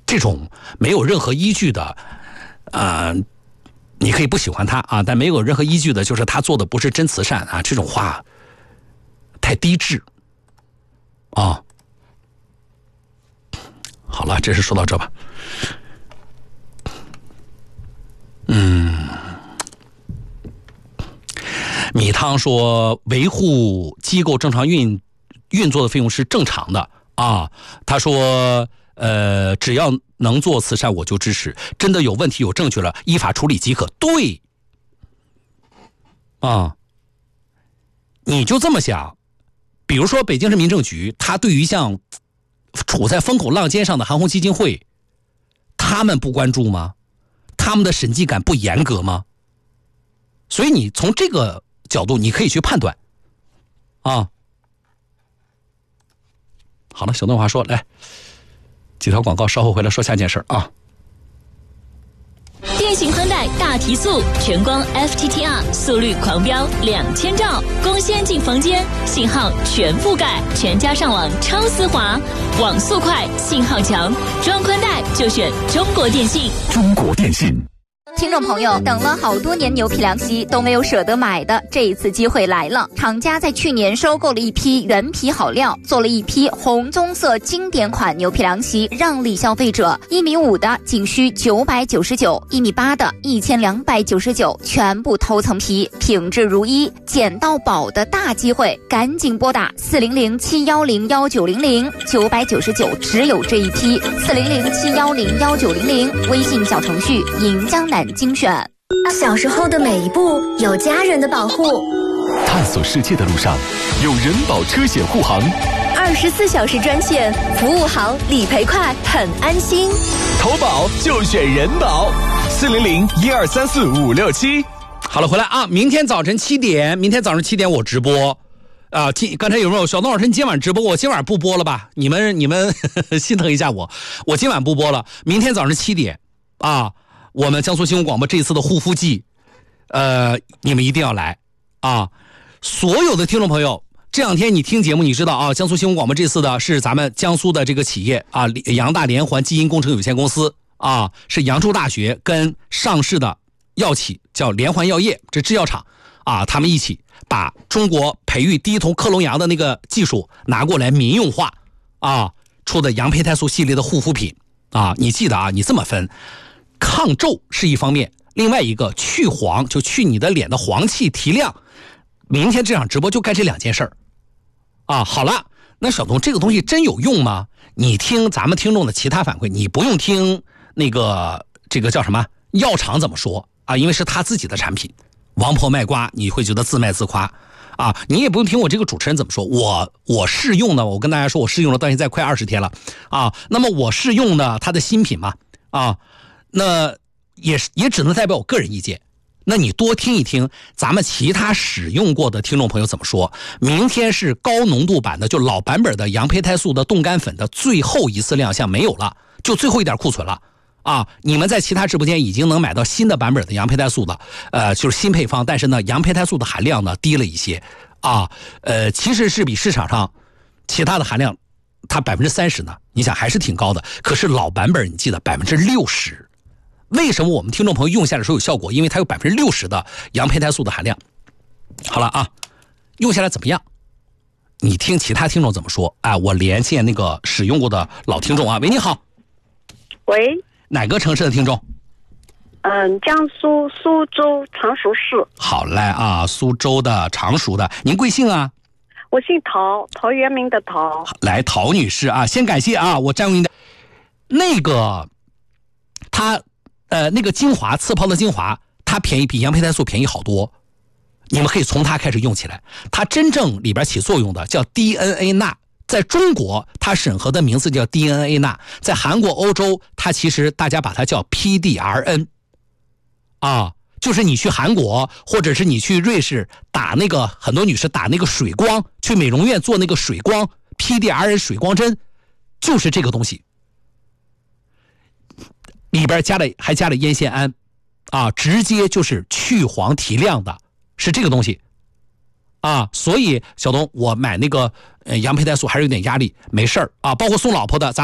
这种没有任何依据的，你可以不喜欢他啊，但没有任何依据的，就是他做的不是真慈善啊，这种话太低智啊。好了，这事说到这吧。米汤说维护机构正常运作的费用是正常的啊。他说只要能做慈善我就支持，真的有问题有证据了依法处理即可。对啊，你就这么想，比如说北京市民政局，他对于像处在风口浪尖上的韩红基金会，他们不关注吗？他们的审计感不严格吗？所以你从这个角度你可以去判断啊。好了，小段话说，来几条广告，稍后回来说下件事啊。 电信宽带大提速，全光 FTTR 速率狂飙2000兆，光纤进房间，信号全覆盖，全家上网超丝滑，网速快，信号强，装宽带就选中国电信。 中国电信。 听众朋友，等了好多年牛皮凉席都没有舍得买的，这一次机会来了。厂家在去年收购了一批原皮好料，做了一批红棕色经典款牛皮凉席，让利消费者。1.5米的仅需999，1.8米的1299，全部头层皮，品质如一，捡到宝的大机会，赶紧拨打400-710-1900，999只有这一批，400-710-1900，微信小程序银江南精选。 小时候的每一步有家人的保护， 探索世界的路上有人保车险护航 ，24小时专线，服务好，理赔快，很安心。 投保就选人保，400-1234-567。 好了，回来啊！明天早晨7点我直播啊。刚才有没有小东老师？你今晚直播，我今晚不播了吧？你们心疼一下我今晚不播了。明天早上7点啊。我们江苏新闻广播这一次的护肤季，你们一定要来啊！所有的听众朋友，这两天你听节目，你知道啊，江苏新闻广播这次的是咱们江苏的这个企业啊，扬大连环基因工程有限公司啊，是扬州大学跟上市的药企叫连环药业，这制药厂啊，他们一起把中国培育第一头克隆羊的那个技术拿过来民用化啊，出的羊胚胎素系列的护肤品啊，你记得啊，你这么分。抗皱是一方面，另外一个去黄，就去你的脸的黄气提亮。明天这场直播就干这2件事啊。好了，那小东这个东西真有用吗？你听咱们听众的其他反馈，你不用听那个这个叫什么药厂怎么说啊，因为是他自己的产品，王婆卖瓜，你会觉得自卖自夸啊。你也不用听我这个主持人怎么说，我试用呢，我跟大家说我试用了到现在快20天了啊。那么我试用呢它的新品嘛啊。那也只能代表我个人意见，那你多听一听咱们其他使用过的听众朋友怎么说。明天是高浓度版的，就老版本的羊胚胎素的冻干粉的最后一次亮相，没有了，就最后一点库存了啊！你们在其他直播间已经能买到新的版本的羊胚胎素的，就是新配方，但是呢，羊胚胎素的含量呢低了一些啊，其实是比市场上其他的含量它30%呢，你想还是挺高的。可是老版本你记得60%。为什么我们听众朋友用下来的时候有效果？因为它有60%的羊胚胎素的含量。好了啊，用下来怎么样？你听其他听众怎么说？哎，我连线那个使用过的老听众啊。喂，你好。 喂。 哪个城市的听众？ 江苏苏州常熟市。 好嘞啊，苏州的常熟的，您贵姓啊？ 我姓陶，陶渊明的陶。 来，陶女士啊，先感谢啊，我占用您的那个那个精华次泡的精华，它便宜，比羊胚胎素便宜好多。你们可以从它开始用起来。它真正里边起作用的叫 DNA 钠，在中国它审核的名字叫 DNA 钠，在韩国、欧洲它其实大家把它叫 PDRN 啊，就是你去韩国或者是你去瑞士打那个，很多女士打那个水光，去美容院做那个水光 PDRN 水光针，就是这个东西。里边还加了烟酰胺啊，直接就是去黄提亮的，是这个东西啊。所以小东，我买那个羊胚胎素还是有点压力，没事儿啊。包括送老婆的，咱